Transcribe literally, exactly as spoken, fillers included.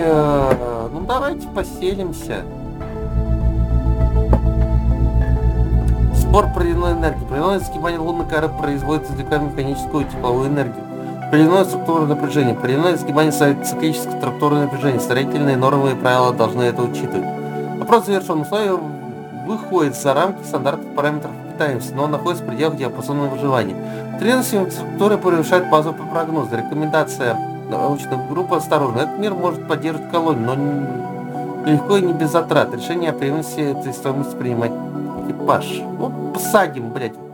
Э, ну давайте поселимся. Спор про ледяную энергию. Природное сгибание лунной коры производит извлекая механическую тепловую энергию. Природное структурное напряжение. Природное сгибание циклической структуры напряжения. Строительные нормы и правила должны это учитывать. Вопрос завершен. Условие выходит за рамки стандартных параметров питаемости, но находится в пределах диапазона выживания. Требования структуры превышают базовый прогноз. Рекомендация научной группы осторожно. Этот мир может поддерживать колонию, но легко и не без затрат. Решение о преемственности этой стоимости принимать экипаж. Ну, посадим, блядь.